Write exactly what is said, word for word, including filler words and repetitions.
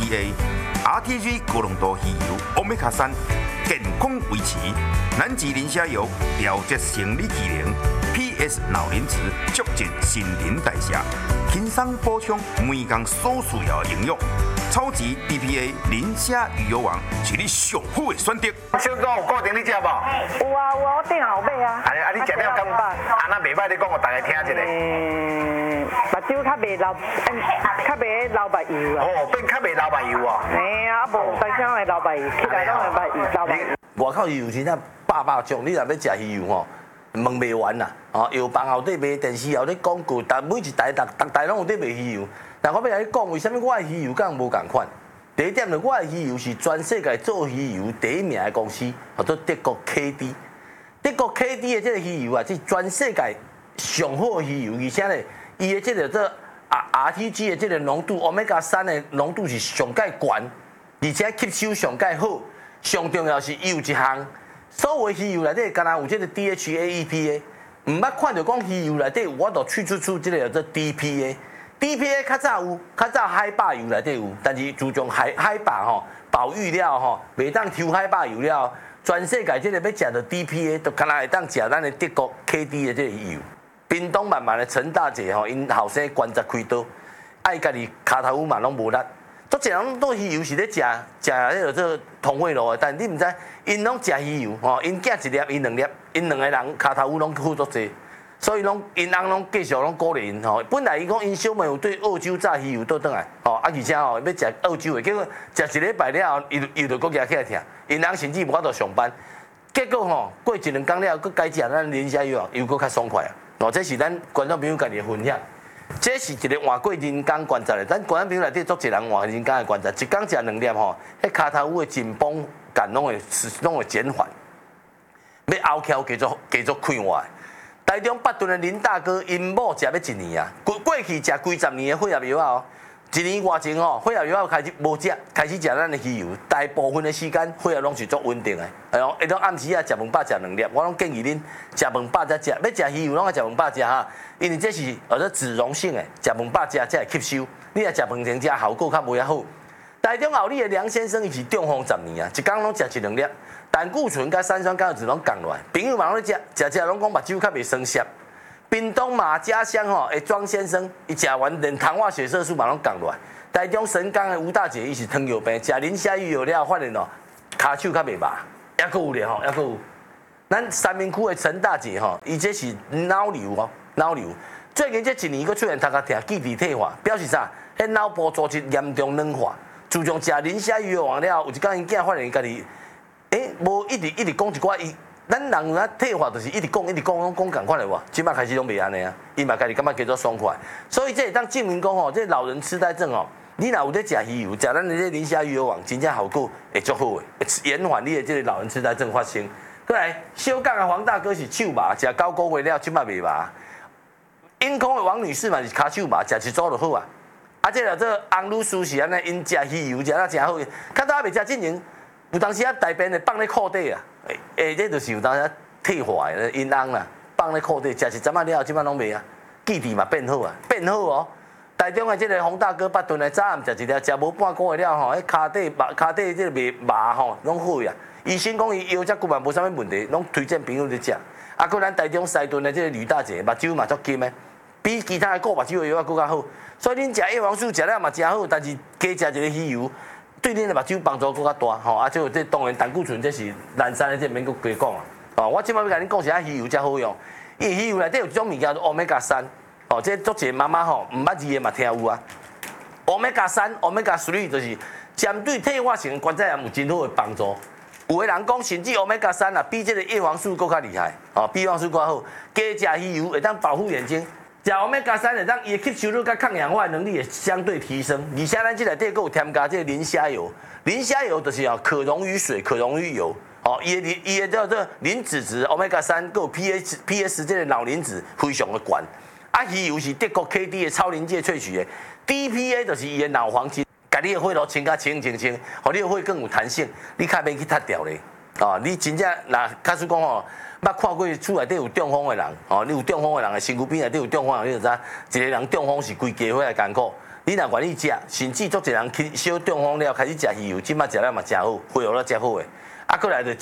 P A、R T G 高浓度鱼油欧米伽三，健康维持。南极磷虾油调节生理机能 ，P S 脑磷脂促进新陈代谢，轻松补充每天所需要的营养。超级 D P A 磷虾鱼油王是你上好的选择。 小哥有固定你食无？ 有啊，有啊，我顶后买啊。 啊，啊，你食了敢安那袂歹？你讲互大家听一下。 嗯，目睭较袂流，较袂流白油啊。 哦，变较袂流白油哦。 嘿啊，啊无当时会流白油，起来拢会白油流白油。 外口鱼油真正百百种，你若要食鱼油吼，问袂完啦。哦，药房后底卖，电视后底广告，但每一台、逐逐台拢有伫卖鱼油。但我要来讲，为什么我的鱼油敢无共款？第一点呢，我的鱼油是全世界做鱼油第一名的公司，叫做德国 K D。德国 K D 的这个鱼油啊，是全世界上好的鱼油，而且呢，伊的这个这 R T G 的这个浓度 ，Omega 三的浓度是上介悬，而且吸收上介好。上重要是伊有一项，所有的鱼油内底，敢若有这个 D H A E P A， 唔捌看到讲鱼油内底有我都去出出这个叫做 D P A。D P A 较早有，较早海霸油内底有，但是自从海海霸吼保育了吼，袂当抽海霸油了，全世界即个要食到 D P A， 都敢若会当食咱的德国 K D 的这个油。屏东慢慢的陈大姐吼，因后生关节开刀，爱家己骹头嘛拢无力。足侪人都鱼油是咧食食迄个做通血路的，但你毋知因拢食鱼油吼，因囝一粒，因两粒，因两个人骹头有拢好足侪。所以拢因翁拢继续拢鼓励因吼，本来伊讲因小妹有对澳洲炸鱼油倒转来，吼啊而且吼要食澳洲的，结果食一礼拜了后，伊伊就搁举起来听，因翁甚至无法度上班，结果吼过一两工了，搁改食咱磷虾油又搁较爽快啊！哦，这是咱观众朋友家己的分享，这是一个换过人工观察的，咱观众朋友内底足侪人换人工的观察，一工食两粒吼，迄骹头有的紧绷感拢会拢会减缓，要后翘继续继续开换。台中北屯的林大哥，因某食要一年啊，过过去食几十年的血压药啊，一年外前吼，血压药开始无食，开始食咱的鱼油，大部分的时间血压拢是足稳定的。哎呦，一到暗时啊，食饭饱食两粒，我拢建议恁食饭饱才食，要食鱼油拢要食饭饱食哈，因为这是叫做脂溶性的，食饭饱食才会吸收。你若食饭前食效果较无遐好。台中后里的梁先生伊是中风十年啊，一工拢食一两粒。胆固醇甲三酸甘油酯拢降落来，朋友嘛拢咧食，食食拢讲目睭较袂酸涩。屏东马家乡吼，诶庄先生伊食完连糖化血色素嘛拢降落来。台中神冈的吴大姐伊是糖尿病，食磷虾鱼油了发现哦，骹手较袂麻，还佫有咧吼，还佫有。咱三明区的陈大姐吼，伊这是脑瘤哦，脑瘤。最近这一年佫出现头壳疼、记忆退化，表示啥？迄脑部组织严重软化。自从食磷虾鱼油完了，有一天因囝发现家己。诶，无一直一直讲一寡伊，咱人啊退化就是一直讲一直讲讲讲共款的哇，即摆开始拢袂安尼啊，伊嘛家己感觉叫做爽快，所以这会当证明讲吼，这老人痴呆症哦，你若有在食鱼油，食咱的这磷虾鱼油网，真正效果会足好诶，会延缓你的这个老人痴呆症发生。过来，小港的黄大哥是手麻，食九个月了，即摆袂麻。因空的王女士嘛是骹手麻，食一组就好啊。啊，这个这红女士是安尼，因食鱼油食得真好，较早袂食进前。有当时啊，大便会放咧裤底啊，诶，这就是有当时退化的因翁啦，放咧裤底，食一阵仔了后，即摆拢袂啊，记忆嘛变好啊，变好哦。台中的这个洪大哥北屯的早暗食一粒，食无半个月了吼，迄骹底麻骹底这个袂麻吼，拢好呀。医生讲伊腰只骨嘛无啥物问题，拢推荐朋友去食。啊，搁咱台中西屯的这个吕大姐，目睭嘛足金的，比其他的顾目睭的药啊搁较好。所以恁食叶黄素食了嘛真好，但是加食一个鱼油。对恁的目睭帮助更较大，吼，啊，即这当然胆固醇这是南山的，这免搁多讲啊，哦，我即摆要甲恁讲一下鱼油才好用，因为鱼油内底有一种物件叫做 Omega 三，哦，这足侪妈妈吼毋捌字的嘛听有啊 ，Omega 三、Omega 三就是针对退化性关节炎有真好的帮助。有的人讲甚至 Omega 三啊，比这个叶黄素搁较厉害，哦，比叶黄素搁好，加食鱼油会当保护眼睛。食 Omega 三会当伊的吸收率甲抗氧化能力会相对提升，而且咱这内底佫有添加这个磷虾油，磷虾油就是哦可溶于水、可溶于油，哦，伊的伊的叫做磷脂质 Omega 三，佫有 P S P S 这个脑磷脂非常的悬。啊，鱼油是德国 K D 的超临界萃取的 ，D P A 就是伊的脑黄金，甲你的血路清甲清清清，互你的血更有弹性，你较免去塌掉咧。哦，你真正若假使讲吼。捌看过厝内底有中风的人，哦，你有中风的人的身躯边内底有中风的人，你就知一个人中风是规家伙来艰苦。 你若愿意食，甚至足一人去小中风了开始食鱼油，即摆食了嘛真好，恢复了真好诶。啊，过来就